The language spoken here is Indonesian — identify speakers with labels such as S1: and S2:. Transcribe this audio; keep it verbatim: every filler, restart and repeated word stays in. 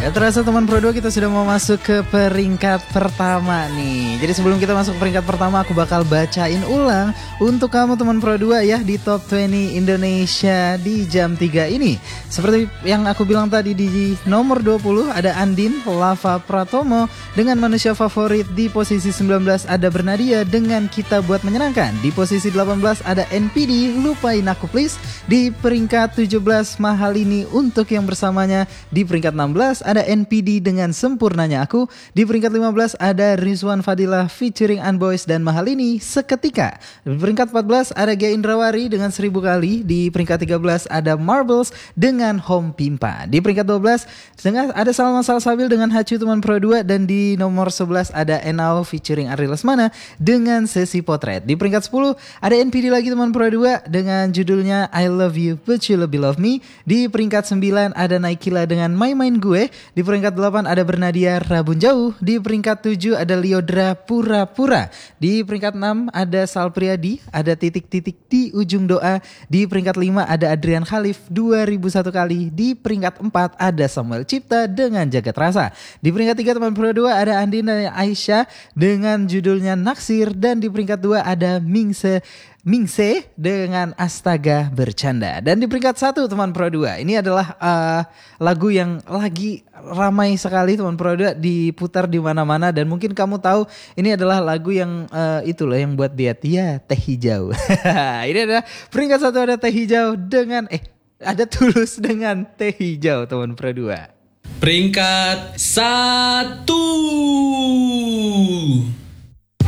S1: Gak terasa teman Pro dua kita sudah mau masuk ke peringkat pertama nih. Jadi sebelum kita masuk ke peringkat pertama, aku bakal bacain ulang untuk kamu teman Pro dua ya di Top dua puluh Indonesia di jam tiga ini. Seperti yang aku bilang tadi, di nomor dua puluh ada Andin Lava Pratomo dengan Manusia Favorit. Di posisi sembilan belas ada Bernadia dengan Kita Buat Menyenangkan. Di posisi delapan belas ada N P D Lupain Aku Please. Di peringkat tujuh belas Mahalini Untuk Yang Bersamanya. Di peringkat enam belas ada N P D dengan Sempurnanya Aku. Di peringkat lima belas ada Rizwan Fadilah featuring Unboys dan Mahalini Seketika. Di peringkat empat belas ada Gia Indrawari dengan Seribu Kali. Di peringkat tiga belas ada Marbles dengan Home Pimpa. Di peringkat dua belas ada Salma Salsabil dengan Hacu Teman Pro dua. Dan di nomor sebelas ada Enau featuring Ari Lesmana dengan Sesi Potret. Di peringkat sepuluh ada N P D lagi Teman Pro dua dengan judulnya I Love You But You Lebih Love Me. Di peringkat sembilan ada Naikila dengan My Mind Gue. Di peringkat delapan ada Bernadia Rabun Jauh. Di peringkat tujuh ada Liodra Pura-Pura. Di peringkat enam ada Sal Priadi, ada Titik-Titik di Ujung Doa. Di peringkat lima ada Adrian Khalif dua ribu satu Kali. Di peringkat empat ada Samuel Cipta dengan Jagat Rasa. Di peringkat tiga teman Pro dua ada Andin dan Aisyah dengan judulnya Naksir. Dan di peringkat dua ada Mingse Mingse dengan Astaga Bercanda. Dan di peringkat satu teman Pro dua, ini adalah uh, lagu yang lagi ramai sekali teman Pro dua, diputar di mana-mana. Dan mungkin kamu tahu ini adalah lagu yang uh, itu loh yang buat diet ya, Teh Hijau. Ini adalah peringkat satu ada Teh Hijau dengan eh ada Tulus dengan Teh Hijau teman Pro dua.
S2: Peringkat satu.